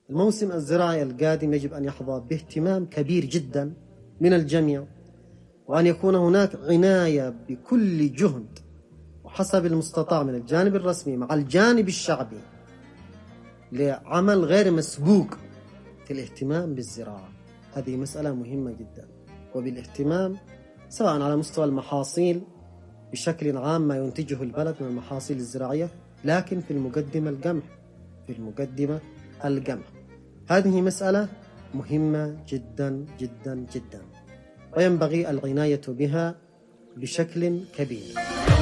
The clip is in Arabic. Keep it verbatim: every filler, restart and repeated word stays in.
الموسم الزراعي القادم يجب أن يحظى باهتمام كبير جدا من الجميع، وأن يكون هناك عناية بكل جهد وحسب المستطاع من الجانب الرسمي مع الجانب الشعبي لعمل غير مسبوق في الاهتمام بالزراعة. هذه مسألة مهمة جدا، وبالاهتمام سواء على مستوى المحاصيل بشكل عام ما ينتجه البلد من المحاصيل الزراعية، لكن في المقدمة القمح في المقدمة القمح هذه مسألة مهمة جدا جدا جدا، وينبغي العناية بها بشكل كبير.